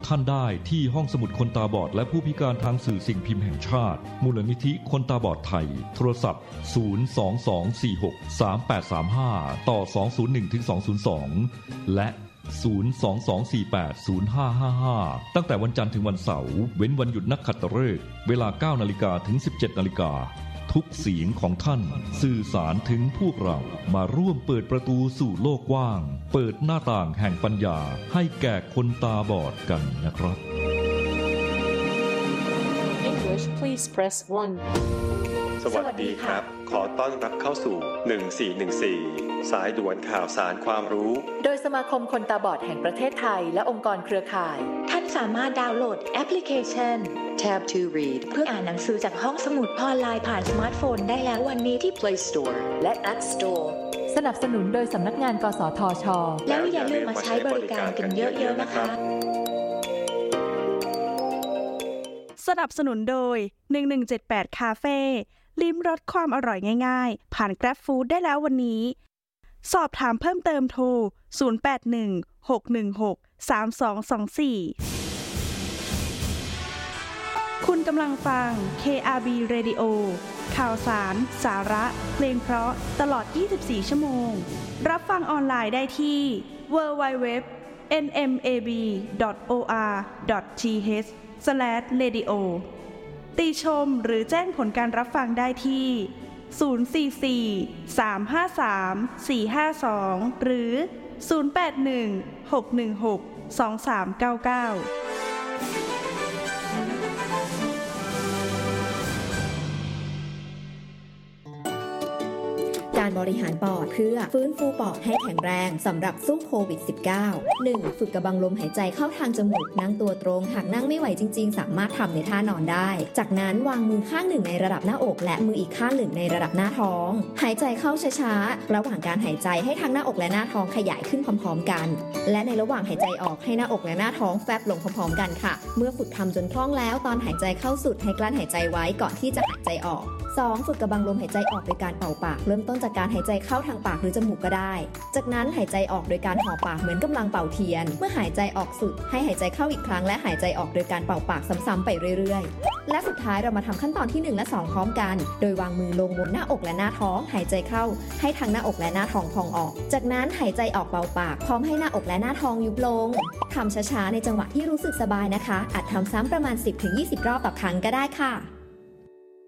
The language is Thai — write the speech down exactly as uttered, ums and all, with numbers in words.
ท่านได้ที่ห้องสมุดคนตาบอดและผู้พิการทางสื่อสิ่งพิมพ์แห่งชาติมูลนิธิคนตาบอดไทยโทรศัพท์ศูนย์ สอง สอง สี่ หก สาม แปด สาม ห้าต่อสอง ศูนย์ หนึ่ง ถึง สอง ศูนย์ สองและศูนย์ สอง สอง สี่ แปด ศูนย์ ห้า ห้า ห้าตั้งแต่วันจันทร์ถึงวันเสาร์เว้นวันหยุดนักขัตฤกษ์เวลา เก้านาฬิกา ถึง สิบเจ็ดนาฬิกาทุกเสียงของท่านสื่อสารถึงพวกเรามาร่วมเปิดประตูสู่โลกกว้างเปิดหน้าต่างแห่งปัญญาให้แก่คนตาบอดกันนะครับ English please press one สวัสดีครับขอต้อนรับเข้าสู่หนึ่งสี่หนึ่งสี่สายด่วนข่าวสารความรู้โดยสมาคมคนตาบอดแห่งประเทศไทยและองค์กรเครือข่ายท่านสามารถดาวน์โหลดแอปพลิเคชัน Tab ทู Read เพื่ออ่านหนังสือจากห้องสมุดออนไลน์ผ่านสมาร์ทโฟนได้แล้ววันนี้ที่ Play Store และ App Store สนับสนุนโดยสำนักงานกสทช. แล้วอย่าลืมมาใช้บริการกันเยอะๆนะคะสนับสนุนโดยหนึ่งหนึ่งเจ็ดแปดคาเฟ่ลิ้มรสความอร่อยง่ายๆผ่าน Grab Food ได้แล้ววันนี้สอบถามเพิ่มเติมโทรศูนย์ แปด หนึ่ง หก หนึ่ง หก สาม สอง สอง สี่คุณกำลังฟัง เค อาร์ บี Radio ข่าวสารสาระเพลงเพราะตลอดยี่สิบสี่ชั่วโมงรับฟังออนไลน์ได้ที่ ดับเบิลยู ดับเบิลยู ดับเบิลยู ดอท เอ็น เอ็ม เอ บี ดอท โอ อาร์ ดอท ที เอช สแลช เรดิโอ ติชมหรือแจ้งผลการรับฟังได้ที่ศูนย์ สี่ สี่ สาม ห้า สาม สี่ ห้า สองหรือศูนย์ แปด หนึ่ง หก หนึ่ง หก สอง สาม เก้า เก้าการบริหารปอดเพื่อฟื้นฟูปอดให้แข็งแรงสำหรับสู้โควิด สิบเก้า หนึ่ง ฝึกกระบังลมหายใจเข้าทางจมูกนั่งตัวตรงหากนั่งไม่ไหวจริงๆสามารถทำในท่านอนได้จากนั้นวางมือข้างหนึ่งในระดับหน้าอกและมืออีกข้างหนึ่งในระดับหน้าท้องหายใจเข้าช้าๆระหว่างการหายใจให้ทั้งหน้าอกและหน้าท้องขยายขึ้นพร้อมๆกันและในระหว่างหายใจออกให้หน้าอกและหน้าท้องแฟบลงพร้อมๆกันค่ะเมื่อฝึกทำจนคล่องแล้วตอนหายใจเข้าสุดให้กลั้นหายใจไว้ก่อนที่จะหายใจออกสอง ฝึกกระบังลมหายใจออกโดยการเป่าปากเริ่มต้นจากการหายใจเข้าทางปากหรือจมูกก็ได้จากนั้นหายใจออกโดยการห่อปากเหมือนกำลังเป่าเทียนเมื่อหายใจออกสุดให้หายใจเข้าอีกครั้งและหายใจออกโดยการเป่าปากซ้ำๆไปเรื่อยๆและสุดท้ายเรามาทำขั้นตอนที่หนึ่งและสองพร้อมกันโดยวางมือลงบนหน้าอกและหน้าท้องหายใจเข้าให้ทั้งหน้าอกและหน้าท้องพองออกจากนั้นหายใจออกเป่าปากพร้อมให้หน้าอกและหน้าท้องยุบลงทำช้าๆในจังหวะที่รู้สึกสบายนะคะอาจทำซ้ำประมาณ สิบถึงยี่สิบ รอบต่อครั้งก็ได้ค่ะ